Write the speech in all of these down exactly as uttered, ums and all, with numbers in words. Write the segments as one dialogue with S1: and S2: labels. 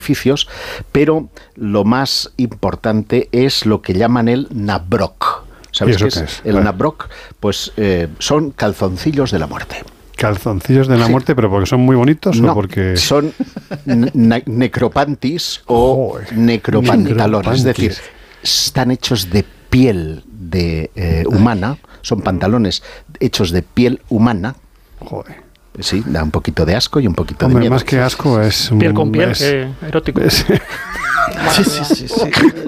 S1: sacrificios, pero lo más importante es lo que llaman el nabrok. ¿Sabes qué es? es? El bueno. nabrok, pues eh, son calzoncillos de la muerte.
S2: ¿Calzoncillos de la sí. muerte, pero porque son muy bonitos
S1: no,
S2: o porque...?
S1: son ne- necropantis o oh, necropantalones, es decir, están hechos de piel de eh, humana, son pantalones hechos de piel humana.
S2: Joder.
S1: Sí, da un poquito de asco y un poquito
S2: Hombre,
S1: de miedo.
S2: Más que asco es...
S3: Piel con piel,
S2: es,
S3: que erótico.
S2: Es,
S1: sí, sí, sí, sí.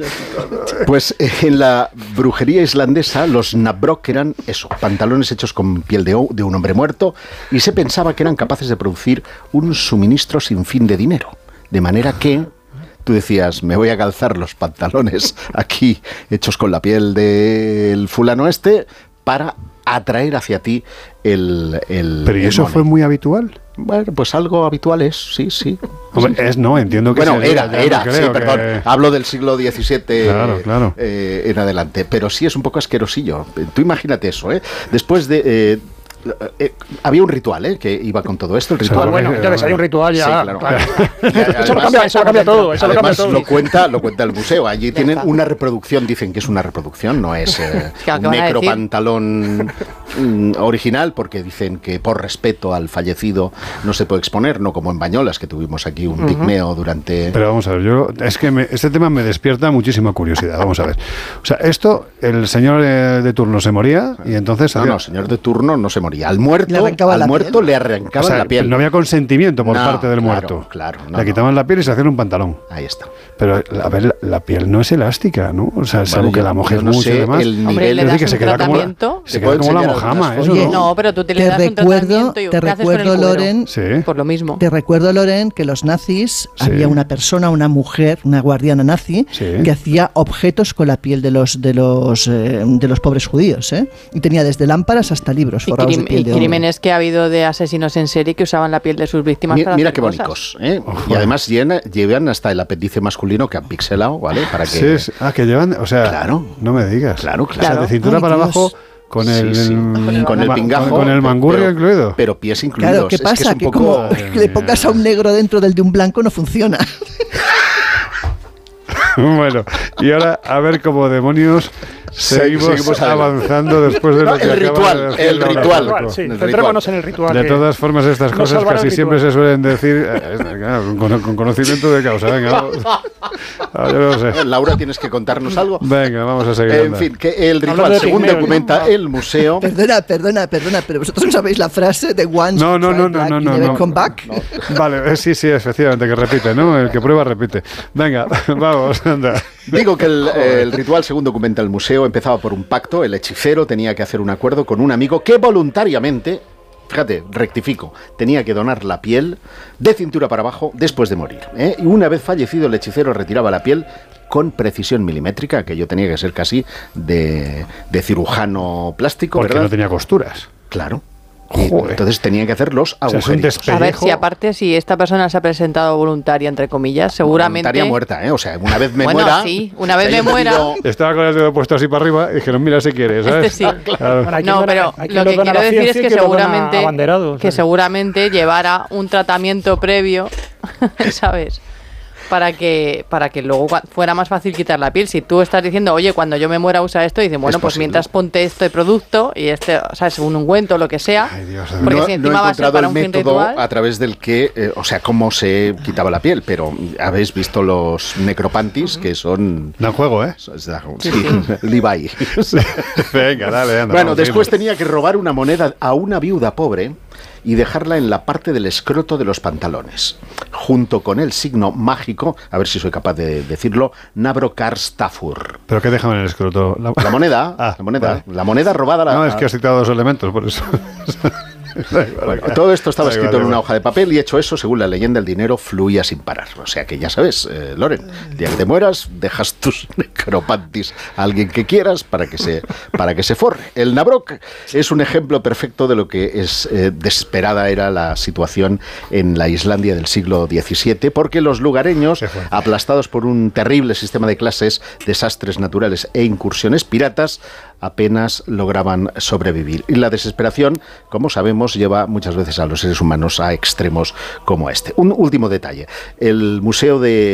S1: Pues en la brujería islandesa los nabrok eran eso, pantalones hechos con piel de, de un hombre muerto, y se pensaba que eran capaces de producir un suministro sin fin de dinero. De manera que tú decías, me voy a calzar los pantalones aquí hechos con la piel del fulano este para atraer hacia ti el... el
S2: ¿Pero y
S1: el
S2: eso
S1: money.
S2: Fue muy habitual?
S1: Bueno, pues algo habitual es, sí, sí.
S2: Hombre, es no, entiendo que
S1: bueno,
S2: sería,
S1: era, era,
S2: no
S1: sí, perdón.
S2: Que...
S1: Hablo del siglo diecisiete
S2: claro, claro.
S1: Eh, en adelante, pero sí es un poco asquerosillo. Tú imagínate eso, ¿eh? Después de... Eh, Eh, había un ritual ¿eh? que iba con todo esto. El ritual,
S3: ah, bueno, entonces hay un ritual ya.
S1: Sí, claro.
S3: claro.
S1: Además,
S3: eso, lo cambia, eso lo cambia todo. Eso
S1: además,
S3: lo, cambia todo.
S1: lo cuenta, lo cuenta el museo. Allí tienen una reproducción, dicen que es una reproducción, no es eh, un necropantalón mm, original, porque dicen que por respeto al fallecido no se puede exponer, no como en Bañolas, que tuvimos aquí un uh-huh. pigmeo durante.
S2: Pero vamos a ver, yo es que me, este tema me despierta muchísima curiosidad. Vamos a ver. O sea, esto, el señor eh, de turno se moría y entonces.
S1: No,
S2: había...
S1: no, señor de turno no se moría. Al muerto, al muerto le arrancaban
S2: o sea,
S1: la piel.
S2: No había consentimiento por
S1: no,
S2: parte del
S1: claro,
S2: muerto.
S1: Claro, no,
S2: le quitaban
S1: no.
S2: la piel y se hacían un pantalón.
S1: Ahí está.
S2: Pero, a ver, la, la piel no es elástica, ¿no? O sea,
S1: vale,
S2: salvo que la mojes no mucho y demás.
S4: El Hombre, le das
S2: que
S4: un
S2: se queda como la, se queda como la mojama. Eso,
S4: Oye,
S2: ¿no?
S4: no, pero tú te le
S5: te
S4: das
S5: recuerdo,
S4: un tratamiento y
S5: te
S4: ¿qué haces
S5: recuerdo,
S4: con el cuero?
S5: Loren,
S2: sí.
S4: Por lo mismo.
S5: Te recuerdo, Loren, que los nazis,
S2: sí.
S5: había una persona, una mujer, una guardiana nazi,
S2: sí.
S5: que hacía objetos con la piel de los de los eh, de los pobres judíos, ¿eh? Y tenía desde lámparas hasta libros forrados de piel
S4: y
S5: de oro.
S4: crímenes que ha habido de asesinos en serie que usaban la piel de sus víctimas
S1: mira,
S4: para
S1: mira
S4: hacer
S1: qué
S4: cosas.
S1: bonitos, ¿eh? Y además llevan, llevan hasta el apéndice masculino que han pixelado, ¿vale? Para que...
S2: Sí, sí. Ah, que llevan, o sea,
S1: claro.
S2: No me digas.
S1: Claro, claro.
S2: O sea, de cintura
S5: Ay,
S2: para
S5: Dios.
S2: abajo con el,
S1: sí, sí.
S2: el
S1: con el pingajo,
S2: con, con el mangurrio
S1: pero,
S2: incluido.
S1: Pero pies incluidos.
S5: Claro, ¿qué pasa?
S1: Es que, es un
S5: que
S1: poco...
S5: como le pongas a un negro dentro del de un blanco no funciona.
S2: Bueno, y ahora a ver cómo demonios seguimos,
S1: seguimos
S2: avanzando después de lo que
S1: el
S2: acaba
S1: ritual,
S2: de decir
S1: el
S2: Laura
S1: ritual,
S2: Franco.
S3: Sí,
S1: el
S3: centrémonos en el ritual.
S2: De todas formas, estas
S3: no
S2: cosas casi siempre se suelen decir eh, claro, con, con conocimiento de causa. Venga, vamos. Ah, yo no sé.
S1: Laura, ¿tienes que contarnos algo?
S2: Venga, vamos a seguir.
S1: En
S2: anda.
S1: fin, que el ritual,
S3: de
S1: según
S3: pigmeos,
S1: documenta
S3: ¿no?
S1: el museo...
S5: Perdona, perdona, perdona, pero vosotros no sabéis la frase de once
S2: No, no, no,
S5: tried
S2: no,
S5: black,
S2: no,
S5: you
S2: no,
S5: never
S2: no.
S5: come back.
S1: No.
S2: Vale, eh, sí, sí, efectivamente, que repite, ¿no? El que prueba repite. Venga, vamos, anda.
S1: Digo que el, eh, el ritual, según documenta el museo, empezaba por un pacto. El hechicero tenía que hacer un acuerdo con un amigo que voluntariamente, fíjate, rectifico, tenía que donar la piel de cintura para abajo después de morir, ¿eh? Y una vez fallecido, el hechicero retiraba la piel con precisión milimétrica, aquello tenía que ser casi de, de cirujano plástico,
S2: Porque
S1: ¿verdad?
S2: no tenía costuras.
S1: Claro. Y
S2: Joder.
S1: entonces tenía que hacer los
S2: O sea, es un
S1: agujeritos.
S2: despe-
S4: A ver,
S2: Pellejo.
S4: si aparte, si esta persona se ha presentado voluntaria, entre comillas, seguramente...
S1: Voluntaria muerta, ¿eh? O sea, una vez me
S4: Bueno,
S1: muera...
S4: sí, una vez
S1: se
S4: me
S1: haya
S4: muera...
S1: tenido-
S2: Estaba con el dedo puesto así para arriba y dijeron, mira si quieres, ¿sabes?
S4: Este sí.
S2: Claro.
S3: Bueno, hay
S4: No,
S3: quien
S4: pero
S3: dona- hay quien
S4: lo
S3: lo
S4: que
S3: dona a
S4: quiero
S3: la
S4: decir es
S3: ciencia y
S4: que
S3: quien lo dona
S4: seguramente,
S3: abanderado,
S4: que
S3: ¿sabes?
S4: seguramente llevara un tratamiento previo, ¿sabes? Para que para que luego cua- fuera más fácil quitar la piel. Si tú estás diciendo, oye, cuando yo me muera usa esto, dicen, bueno,
S1: Es
S4: pues
S1: posible.
S4: mientras ponte este producto y este, ¿sabes? Un ungüento, lo que sea.
S2: Ay, Dios,
S4: Porque
S1: no,
S4: si
S1: no
S4: encima
S1: he
S4: va a ser
S1: encontrado
S4: para
S1: el
S4: un fin
S1: método
S4: ritual...
S1: a través del que, eh, o sea, cómo se quitaba la piel, pero habéis visto los necropantis, que son...
S2: Dan juego, ¿eh?
S1: es de- sí, Levi.
S2: Venga, dale, anda.
S1: Bueno,
S2: vamos,
S1: después
S2: seguimos.
S1: tenía que robar una moneda a una viuda pobre y dejarla en la parte del escroto de los pantalones, junto con el signo mágico, a ver si soy capaz de decirlo, Nabrokarstafur.
S2: ¿Pero qué dejaban en el escroto? La,
S1: La moneda,
S2: Ah,
S1: la moneda,
S2: vale.
S1: la moneda robada. La,
S2: No, es que has citado dos elementos, por eso.
S1: Bueno, todo esto estaba
S2: Da
S1: escrito
S2: igual,
S1: en una
S2: da
S1: hoja de papel y hecho eso, según la leyenda, el dinero fluía sin parar. O sea que ya sabes, eh, Loren, el día que te mueras, dejas tus necropantis a alguien que quieras para que se, para que se forre. El Nabrok es un ejemplo perfecto de lo que es eh, desesperada era la situación en la Islandia del siglo diecisiete, porque los lugareños,
S2: Qué fuerte.
S1: aplastados por un terrible sistema de clases, desastres naturales e incursiones piratas, apenas lograban sobrevivir. Y la desesperación, como sabemos, lleva muchas veces a los seres humanos a extremos como este. Un último detalle. El Museo de